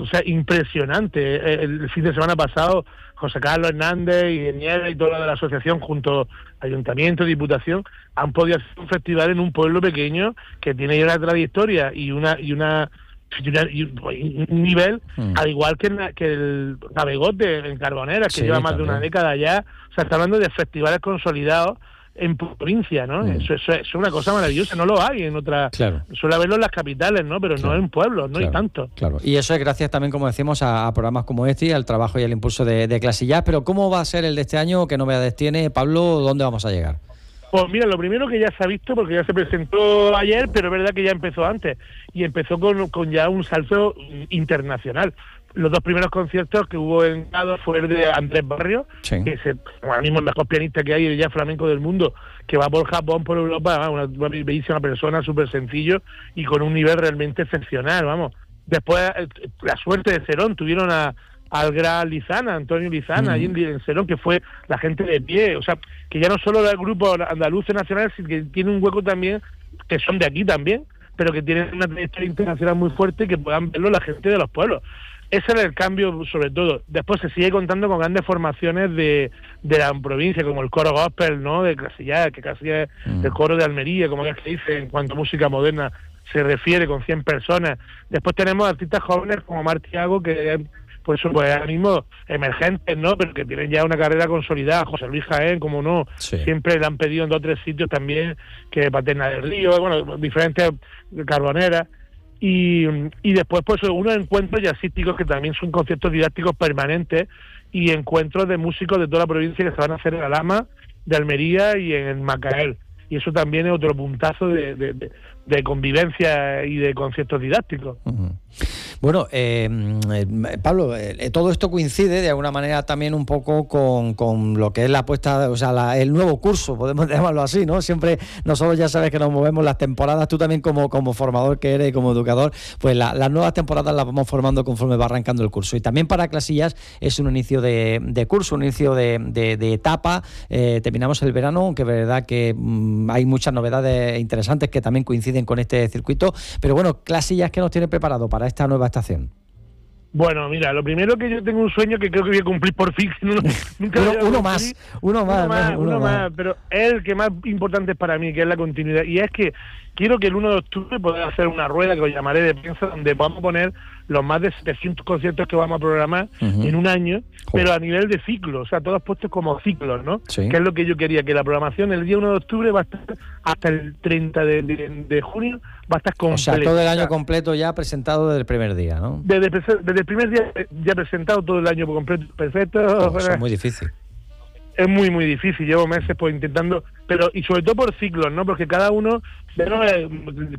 sea, impresionante. El fin de semana pasado, José Carlos Hernández y Nieves y toda la de la asociación, junto a Ayuntamiento, Diputación, han podido hacer un festival en un pueblo pequeño que tiene ya una trayectoria y un nivel, al igual que el Navegote en Carboneras, que lleva más de una década ya. O sea, está hablando de festivales consolidados en provincia, ¿no? Eso es una cosa maravillosa, no lo hay en otra... Claro. Suele haberlo en las capitales, ¿no? Pero no en pueblos, no hay tanto. Claro, y eso es gracias también, como decimos, a programas como este y al trabajo y al impulso de Clasillas. Pero ¿cómo va a ser el de este año? ¿Qué novedades tiene, Pablo? ¿Dónde vamos a llegar? Pues mira, lo primero que ya se ha visto, porque ya se presentó ayer, pero es verdad que ya empezó antes, y empezó con ya un salto internacional. Los dos primeros conciertos que hubo en Gado fue el de Andrés Barrio, que es ahora mismo el mejor pianista que hay ya flamenco del mundo, que va por Japón, por Europa, una bellísima persona, súper sencillo y con un nivel realmente excepcional, vamos. Después, la suerte de Cerón, tuvieron al gran Lizana, Antonio Lizana, allí en Cerón, que fue la gente de pie, o sea, que ya no solo el grupo andaluces nacionales, sino que tiene un hueco también, que son de aquí también, pero que tienen una trayectoria internacional muy fuerte y que puedan verlo la gente de los pueblos. Ese era el cambio, sobre todo. Después se sigue contando con grandes formaciones de la provincia, como el coro gospel, ¿no?, de Casillas, que Casillas es el coro de Almería, como es que dice, en cuanto a música moderna se refiere, con 100 personas. Después tenemos artistas jóvenes como Mar Thiago, que pues ahora mismo emergentes, ¿no?, pero que tienen ya una carrera consolidada. José Luis Jaén, como no, siempre le han pedido en 2 o 3 sitios también, que Paterna del Río, bueno, diferentes carboneras. Y después pues unos encuentros jazzísticos que también son conciertos didácticos permanentes y encuentros de músicos de toda la provincia que se van a hacer en Alhama, de Almería y en Macael. Y eso también es otro puntazo de convivencia y de conciertos didácticos. Bueno, Pablo, todo esto coincide de alguna manera también un poco con lo que es la apuesta, o sea, el nuevo curso, podemos llamarlo así, ¿no? Siempre nosotros ya sabes que nos movemos las temporadas, tú también como formador que eres y como educador, pues las nuevas temporadas las vamos formando conforme va arrancando el curso. Y también para Clasillas es un inicio de curso, un inicio de etapa. Terminamos el verano, aunque es verdad que hay muchas novedades interesantes que también coinciden con este circuito. Pero bueno, Clasillas, ¿qué nos tiene preparado para esta nueva estación? Bueno, mira, lo primero que yo tengo un sueño que creo que voy a cumplir por fin. Nunca uno más, pero es el que más importante es para mí, que es la continuidad. Y es que quiero que el 1 de octubre poder hacer una rueda que os llamaré de prensa, donde vamos a poner los más de 700 conciertos que vamos a programar en un año, pero a nivel de ciclo, o sea, todos puestos como ciclos, ¿no? Sí. Que es lo que yo quería, que la programación el día 1 de octubre va a estar hasta el 30 de junio, va a estar completa. O sea, todo el año completo ya presentado desde el primer día, ¿no? Desde el primer día ya presentado todo el año completo, perfecto. Eso es muy difícil. Es muy, muy difícil, llevo meses pues intentando, pero y sobre todo por ciclos, ¿no? Porque cada uno, no es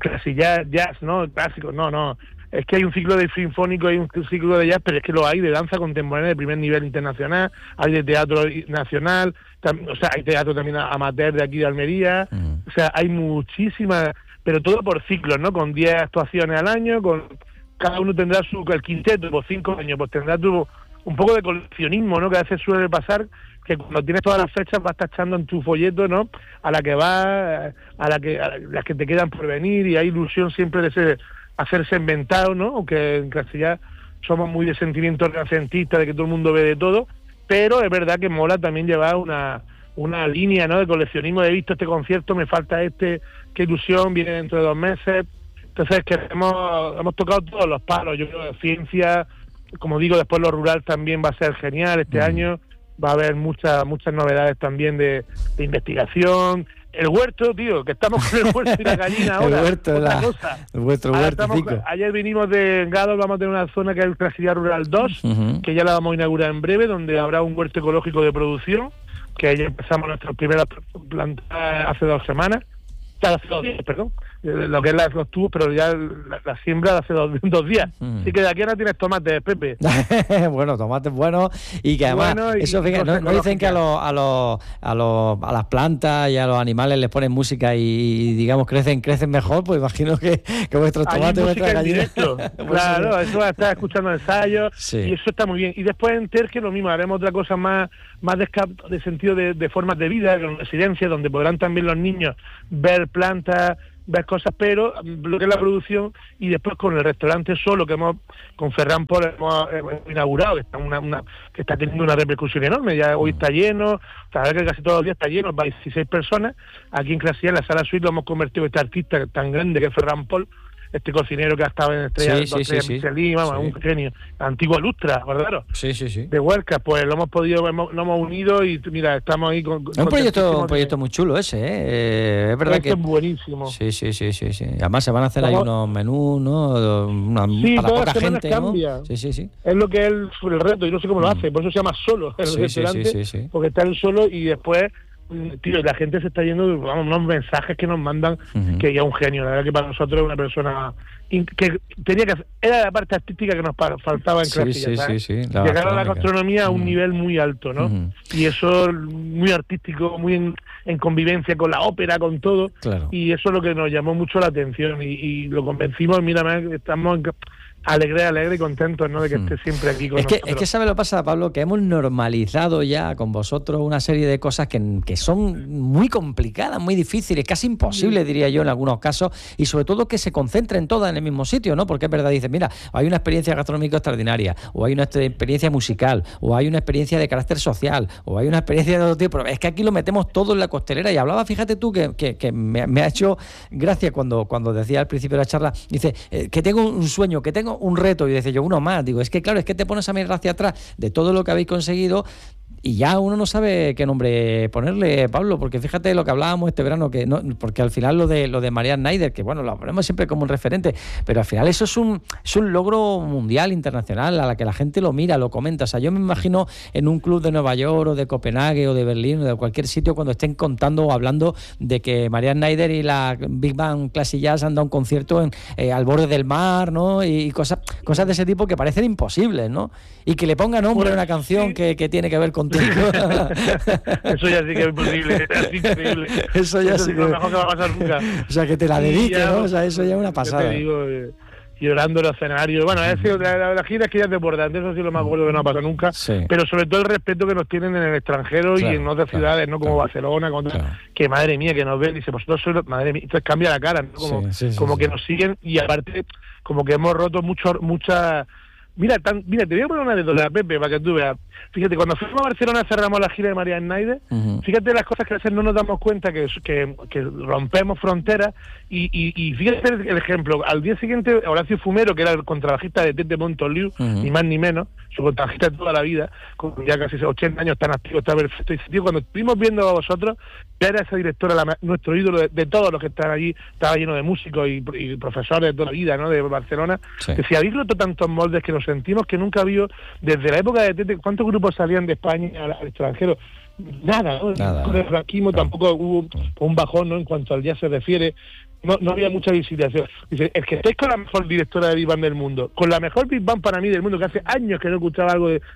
jazz, ¿no? Clásico, no. Es que hay un ciclo de sinfónico, hay un ciclo de jazz, pero es que lo hay de danza contemporánea de primer nivel internacional, hay de teatro nacional, o sea, hay teatro también amateur de aquí de Almería, o sea, hay muchísimas, pero todo por ciclos, ¿no? Con 10 actuaciones al año, cada uno tendrá el quinteto, por 5 años, pues tendrá un poco de coleccionismo, ¿no? Que a veces suele pasar, que cuando tienes todas las fechas vas tachando en tu folleto, ¿no? A la que vas, a las que te quedan por venir, y hay ilusión siempre de hacerse inventado, ¿no? Aunque en Castellar somos muy de sentimiento renacentista, de que todo el mundo ve de todo, pero es verdad que mola también llevar una línea, ¿no? De coleccionismo, he visto este concierto, me falta qué ilusión, viene dentro de 2 meses. Entonces hemos tocado todos los palos, yo creo, de ciencia, como digo, después lo rural también va a ser genial este año, va a haber muchas novedades también de investigación. El huerto, tío, que estamos con el huerto y la gallina ahora. El huerto, vuestro huerto. Ayer vinimos de Gado, vamos a tener una zona que es el Clasillas Rural 2, que ya la vamos a inaugurar en breve, donde habrá un huerto ecológico de producción, que ayer empezamos nuestras primeras plantas hace 2 semanas. Hace 2 días, perdón, lo que es los tubos, pero ya la siembra hace 2 días. Así que de aquí ahora tienes tomates, Pepe. Bueno, tomates buenos, y que además, eso fíjate, no dicen que a las plantas y a los animales les ponen música y digamos crecen mejor, pues imagino que vuestros tomates, vuestras gallinas. Claro, eso va a estar escuchando ensayos, y eso está muy bien. Y después en Terque lo mismo, haremos otra cosa más de sentido de formas de vida, con residencias, donde podrán también los niños ver plantas ves cosas, pero lo que es la producción, y después con el restaurante solo que con Ferran Pol hemos inaugurado, que está teniendo una repercusión enorme. Ya hoy está lleno, la verdad que casi todos los días está lleno, va 16 personas. Aquí en Clasilla, en la sala suite, lo hemos convertido en este artista tan grande que es Ferran Pol, este cocinero que ha estado en estrellas Michelin, vamos, un genio, antiguo Lustra, ¿verdad? Sí. De Huerca, pues lo hemos unido y mira, estamos ahí con un proyecto muy chulo ese, es verdad que es buenísimo. Sí. Además se van a hacer ahí unos menús, ¿no? Para poca gente, cambia. ¿no? Sí. Es lo que es el reto, y no sé cómo lo hace, por eso se llama Solo el restaurante, porque está él solo y después, tío, la gente se está yendo, vamos, unos mensajes que nos mandan, que ya es un genio, la verdad que para nosotros es una persona que tenía que hacer, era la parte artística que nos faltaba en Clasilla, sí, llegar a la gastronomía a un nivel muy alto, ¿no? Y eso muy artístico, muy en convivencia con la ópera, con todo, y eso es lo que nos llamó mucho la atención y lo convencimos. Mira, estamos alegre y contentos, ¿no?, de que esté siempre aquí con nosotros. Es que ¿sabe lo que pasa, Pablo? Que hemos normalizado ya con vosotros una serie de cosas que son muy complicadas, muy difíciles, casi imposibles, diría yo, en algunos casos, y sobre todo que se concentren todas en el mismo sitio, ¿no? Porque es verdad, dices, mira, hay una experiencia gastronómica extraordinaria, o hay una experiencia musical, o hay una experiencia de carácter social, o hay una experiencia de otro tipo, pero es que aquí lo metemos todo en la costelera. Y hablaba, fíjate tú, que me ha hecho gracia cuando decía al principio de la charla, dice, que tengo un sueño, que tengo un reto, y decía yo, uno más. Digo, es que claro, es que te pones a mirar hacia atrás de todo lo que habéis conseguido y ya uno no sabe qué nombre ponerle, Pablo, porque fíjate lo que hablábamos este verano, que no, porque al final lo de Marianne Schneider, que bueno, lo ponemos siempre como un referente, pero al final eso es un logro mundial, internacional, a la que la gente lo mira, lo comenta. O sea, yo me imagino en un club de Nueva York o de Copenhague o de Berlín o de cualquier sitio cuando estén contando o hablando de que Marianne Schneider y la Big Band Classic Jazz han dado un concierto al borde del mar, ¿no? Y cosas de ese tipo que parecen imposibles, ¿no? Y que le ponga nombre a una canción que tiene que ver con eso ya sí que es imposible, es increíble. Eso ya sí que es lo mejor que va a pasar nunca. O sea, que te la dedique, ¿no? O sea, eso ya es una pasada. Te digo, llorando en los escenarios. Bueno, la gira es que ya es importante, eso sí lo más acuerdo que no ha pasado nunca, pero sobre todo el respeto que nos tienen en el extranjero y en otras ciudades, ¿no? Como Barcelona, que madre mía, que nos ven y dice, vosotros sois, madre mía, entonces cambia la cara, ¿no? Como que nos siguen, y aparte como que hemos roto muchas. Mira, te voy a poner una anécdota, Pepe, para que tú veas. Fíjate, cuando fuimos a Barcelona cerramos la gira de Marianne Schneider, fíjate las cosas que a veces no nos damos cuenta, que rompemos fronteras, y fíjate el ejemplo. Al día siguiente, Horacio Fumero, que era el contrabajista de Tete Montoliu, ni más ni menos, su contrabajista de toda la vida, con ya casi 80 años tan activo, está perfecto. Y tío, cuando estuvimos viendo a vosotros, ya era esa directora, nuestro ídolo de todos los que están allí, estaba lleno de músicos y profesores de toda la vida, ¿no?, de Barcelona. Decía, habéis roto tantos moldes que nos sentimos que nunca ha habido, desde la época de Tete, ¿cuántos grupos salían de España al extranjero? Nada, ¿no? Con el franquismo tampoco hubo un bajón, ¿no?, en cuanto al jazz se refiere. No había mucha visibilización. Dice, es que estáis con la mejor directora de Big Band del mundo, con la mejor Big Band para mí del mundo, que hace años que no escuchaba algo de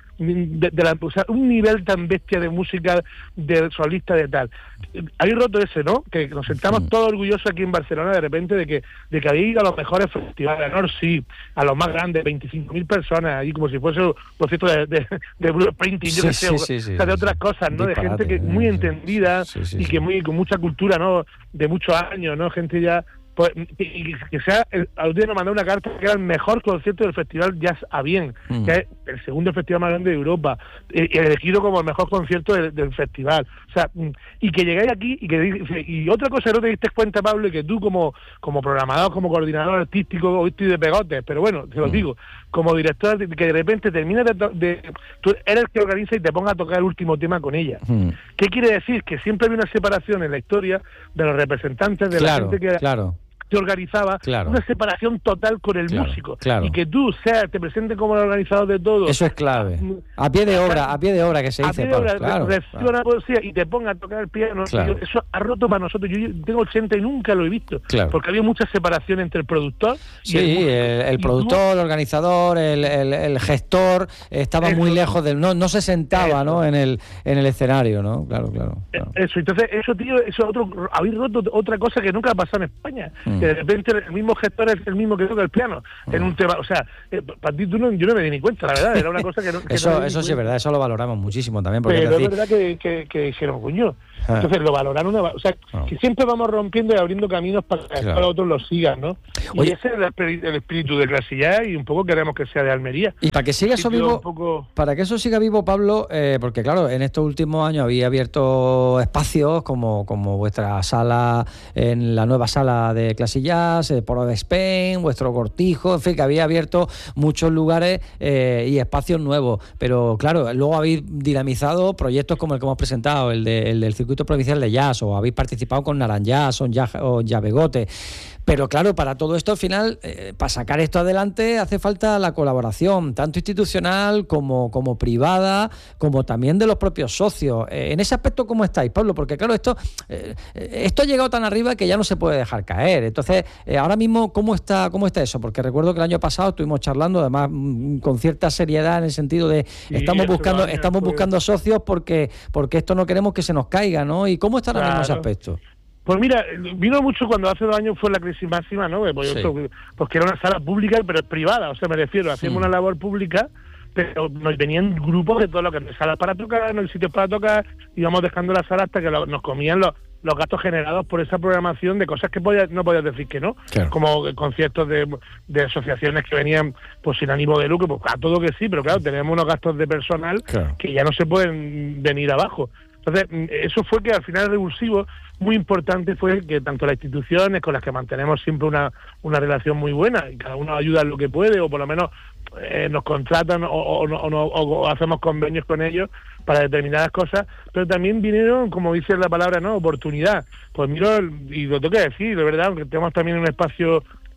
o sea, un nivel tan bestia de música, de solista, de tal. Habéis roto ese, ¿no? Que nos sentamos todos orgullosos aquí en Barcelona de repente de que habéis ido a los mejores festivales, ¿no? Sí, a los más grandes, 25.000 personas allí, como si fuese un proceso de blueprinting, yo qué sé, o sea, de otras cosas, ¿no? De gente que muy entendida y que con mucha cultura, ¿no?, de muchos años, ¿no? Gente ya, pues, y que sea, al día nos mandó una carta que era el mejor concierto del festival Jazz a Bien, que es el segundo festival más grande de Europa, elegido como el mejor concierto del festival. O sea, y que llegáis aquí y otra cosa que no te diste cuenta, Pablo, y que tú como programador, como coordinador artístico, hoy estoy de pegotes, pero bueno, te lo digo, como director, que de repente terminas tú eres el que organiza y te ponga a tocar el último tema con ella. ¿Qué quiere decir? Que siempre hay una separación en la historia de los representantes de la gente que te organizaba, una separación total con el músico, y que tú te presentes como el organizador de todo. Eso es clave. A pie de obra que se dice. Reciba una poesía y te ponga a tocar el piano. Eso ha roto para nosotros. Yo tengo 80 y nunca lo he visto, porque había mucha separación entre el productor y el productor, el organizador, el gestor, estaba muy lejos del, no se sentaba, ¿no?, en el escenario, ¿no? Claro. Eso, entonces, eso, tío, habéis roto otra cosa que nunca ha pasado en España. que de repente el mismo gestor es el mismo que toca el piano en un tema, o sea, para ti yo no me di ni cuenta, la verdad, era una cosa que no eso sí es verdad, eso lo valoramos muchísimo también, porque pero es verdad que dijeron, coño, entonces lo valoraron, o sea, que siempre vamos rompiendo y abriendo caminos para que otros lo sigan, ¿no? Y ese es el espíritu de Clasillá, y un poco queremos que sea de Almería. Y para que siga eso vivo, para que eso siga vivo, Pablo, porque claro, en estos últimos años había abierto espacios como vuestra sala, en la nueva sala de Clasillá, Port of Spain, vuestro Cortijo, en fin, que había abierto muchos lugares y espacios nuevos, pero claro, luego habéis dinamizado proyectos como el que hemos presentado, el del circuito provincial de jazz, o habéis participado con Naranjazz o Llavegote. Pero claro, para todo esto al final, para sacar esto adelante hace falta la colaboración, tanto institucional como privada, como también de los propios socios. En ese aspecto, ¿cómo estáis, Pablo? Porque claro, esto ha llegado tan arriba que ya no se puede dejar caer. Entonces, ahora mismo, ¿cómo está eso? Porque recuerdo que el año pasado estuvimos charlando, además con cierta seriedad, en el sentido de estamos buscando socios porque esto no queremos que se nos caiga, ¿no? ¿Y cómo está ahora mismo ese aspecto? Pues mira, vino mucho cuando hace 2 años fue la crisis máxima, ¿no? Porque era una sala pública, pero es privada, o sea, me refiero, hacíamos una labor pública, pero nos venían grupos de todo lo que no hay salas para tocar, no hay sitios para tocar, íbamos dejando la sala hasta que nos comían los gastos generados por esa programación de cosas que no podías decir que no, claro. Como conciertos de asociaciones que venían pues sin ánimo de lucro, pues a todo que sí, pero claro, tenemos unos gastos de personal que ya no se pueden venir abajo. Entonces, eso fue que al final el revulsivo muy importante fue que tanto las instituciones con las que mantenemos siempre una relación muy buena, y cada uno ayuda en lo que puede, o por lo menos nos contratan o hacemos convenios con ellos para determinadas cosas, pero también vinieron, como dice la palabra, ¿no? Oportunidad. Pues miro, y lo tengo que decir, de verdad, aunque tenemos también un espacio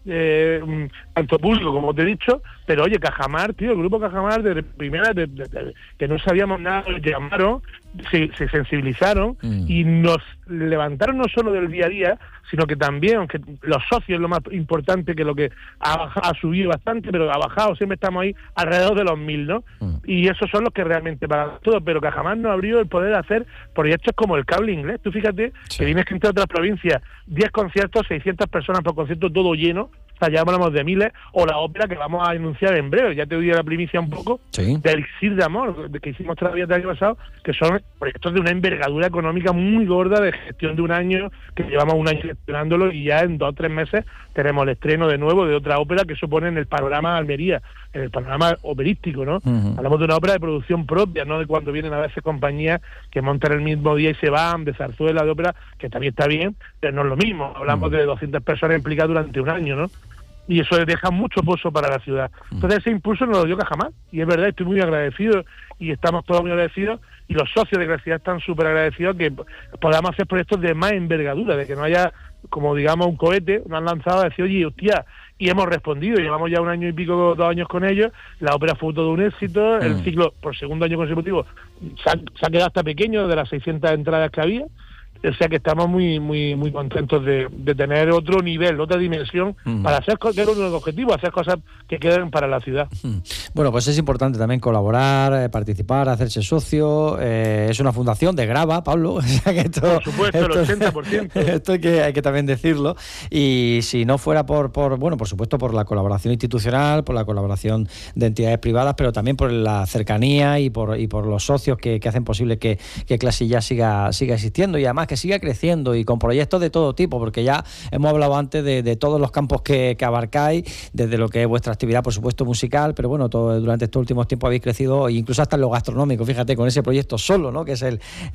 tanto público como te he dicho, pero oye, Cajamar, tío, el grupo Cajamar de primera, que no sabíamos nada, nos llamaron, se sensibilizaron y nos levantaron no solo del día a día, sino que también, aunque los socios es lo más importante, que lo que ha subido bastante, pero ha bajado, siempre estamos ahí alrededor de los 1000, ¿no? Y esos son los que realmente pagan todo, pero Cajamar nos abrió el poder de hacer proyectos como el Cable Inglés. Tú fíjate que vienes que entre otras provincias, 10 conciertos, 600 personas por concierto, todo lleno. O sea, ya hablamos de miles, o la ópera que vamos a anunciar en breve, ya te doy la primicia un poco, de Elixir de Amor, que hicimos todavía el año pasado, que son proyectos de una envergadura económica muy gorda, de gestión de 1 año, que llevamos 1 año gestionándolo, y ya en 2 o 3 meses tenemos el estreno de nuevo de otra ópera que supone en el panorama Almería, en el panorama operístico, ¿no? Hablamos de una ópera de producción propia, no de cuando vienen a veces compañías que montan el mismo día y se van, de zarzuela, de ópera, que también está bien, pero no es lo mismo. Hablamos de 200 personas implicadas durante 1 año, ¿no? Y eso deja mucho pozo para la ciudad. Entonces ese impulso nos lo dio Cajamar, y es verdad, estoy muy agradecido, y estamos todos muy agradecidos, y los socios de Clasillá están súper agradecidos que podamos hacer proyectos de más envergadura, de que no haya, como digamos, un cohete, nos han lanzado a decir, oye, hostia, y hemos respondido, llevamos ya 1 año y pico, 2 años con ellos, la ópera fue todo un éxito, el ciclo, por 2º año consecutivo, se ha quedado hasta pequeño de las 600 entradas que había. O sea que estamos muy muy muy contentos de tener otro nivel, otra dimensión, para hacer los objetivos, hacer cosas que queden para la ciudad. Bueno, pues es importante también colaborar, participar, hacerse socio. Es una fundación de Grava, Pablo. O sea que esto, por supuesto, el 80%. Esto hay que también decirlo. Y si no fuera por supuesto, por la colaboración institucional, por la colaboración de entidades privadas, pero también por la cercanía y por los socios que hacen posible que Clasillá siga existiendo, y además que siga creciendo, y con proyectos de todo tipo, porque ya hemos hablado antes de todos los campos que abarcáis, desde lo que es vuestra actividad, por supuesto, musical, pero bueno, durante estos últimos tiempos habéis crecido, incluso hasta en lo gastronómico, fíjate, con ese proyecto Solo, ¿no? Que es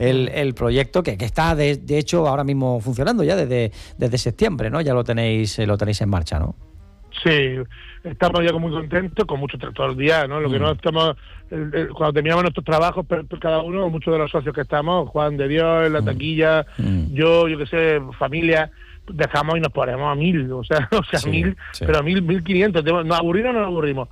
el proyecto que está de hecho ahora mismo funcionando ya desde septiembre, ¿no? Ya lo tenéis en marcha, ¿no? Sí, estamos ya muy contentos, con mucho todo el día, ¿no? Lo que no estamos, cuando terminamos nuestros trabajos, cada uno, muchos de los socios que estamos, Juan de Dios, en la taquilla, yo que sé, familia, dejamos y nos ponemos a 1000, o sea 1000, pero a 1500, ¿nos aburrimos o no nos aburrimos?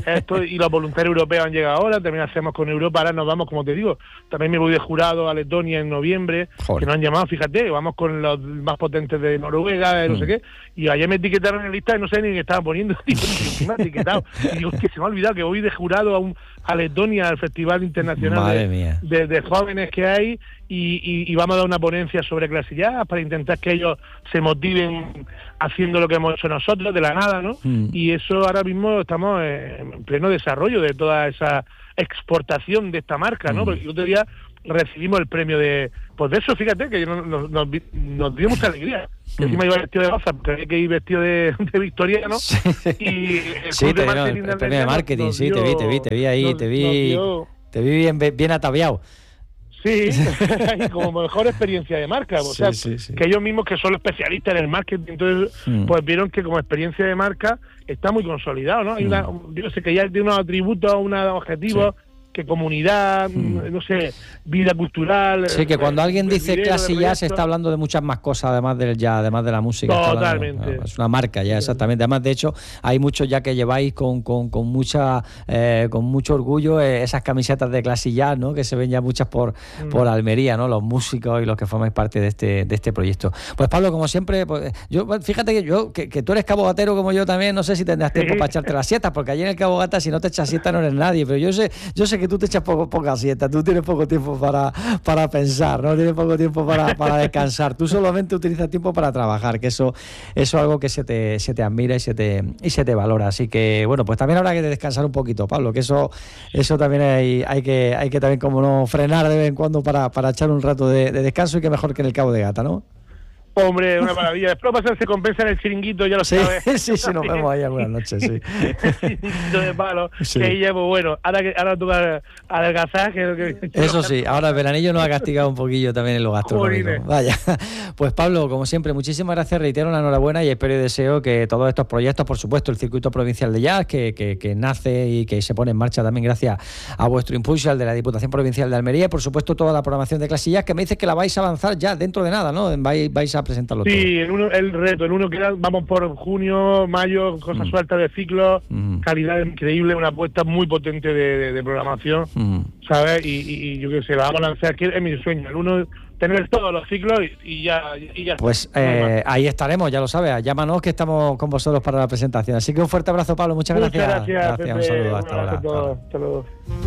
Y los voluntarios europeos han llegado ahora, también hacemos con Europa, ahora nos vamos, como te digo, también me voy de jurado a Letonia en noviembre, que nos han llamado, fíjate, vamos con los más potentes de Noruega, de no sé qué, y ayer me etiquetaron en la lista y no sé ni qué estaban poniendo, y me han etiquetado, y digo, que se me ha olvidado que voy de jurado a Letonia, al Festival Internacional de jóvenes que hay, y vamos a dar una ponencia sobre clase jazz para intentar que ellos se motiven haciendo lo que hemos hecho nosotros de la nada, ¿no? Y eso ahora mismo estamos en pleno desarrollo de toda esa exportación de esta marca, ¿no? Porque el otro día recibimos el premio de eso, fíjate, que nos dio mucha alegría. Que encima iba vestido de baza, porque había que ir vestido de victoriano. Sí. Y el sí, te dieron el premio de marketing, sí, te vi ahí, te vi bien ataviado. Sí, como mejor experiencia de marca, o sea, que ellos mismos que son los especialistas en el marketing, entonces pues vieron que como experiencia de marca está muy consolidado, ¿no? Hay yo sé que ya tiene unos atributos, unos objetivos, que comunidad, no sé, vida cultural. Sí, que cuando alguien dice clase jazz se está hablando de muchas más cosas además del jazz, además de la música. Totalmente. Es una marca ya, exactamente. Además, de hecho, hay muchos ya que lleváis con mucho orgullo esas camisetas de clase jazz, ¿no? Que se ven ya muchas por Almería, ¿no? Los músicos y los que formáis parte de este proyecto. Pues Pablo, como siempre, pues, fíjate que tú eres cabogatero como yo también, no sé si tendrás tiempo para echarte las siestas, porque allí en el Cabogata si no te echas siesta no eres nadie, pero yo sé que tú te echas poca siesta, tú tienes poco tiempo para pensar, no tienes poco tiempo para descansar, tú solamente utilizas tiempo para trabajar, que eso es algo que se te admira y se te valora, así que bueno, pues también habrá que descansar un poquito, Pablo, que eso también hay que también como no frenar de vez en cuando para echar un rato de descanso, y que mejor que en el Cabo de Gata, ¿no? Hombre, una maravilla. Después se compensa en el chiringuito, ya lo sabes. Sí, nos vemos ahí algunas noches, sí. El chiringuito de palo, que ya, pues bueno, ahora toca adelgazar. Eso sí, ahora el veranillo nos ha castigado un poquillo también en lo gastronómico. Vaya. Pues Pablo, como siempre, muchísimas gracias, reitero la enhorabuena y espero y deseo que todos estos proyectos, por supuesto, el Circuito Provincial de Jazz, que nace y que se pone en marcha también gracias a vuestro impulso, al de la Diputación Provincial de Almería, y por supuesto toda la programación de clase jazz, que me dices que la vais a avanzar ya dentro de nada, ¿no? Vais a presentarlo todo. Sí, el reto, vamos por junio, mayo, cosas sueltas de ciclos, calidad increíble, una apuesta muy potente de programación, ¿sabes? Y yo qué sé, la vamos a lanzar, aquí es mi sueño, tener todos los ciclos y ya. Pues ahí estaremos, ya lo sabes, llámanos que estamos con vosotros para la presentación. Así que un fuerte abrazo, Pablo, muchas gracias. Muchas gracias, Pepe, un saludo, hasta ahora. Hasta luego.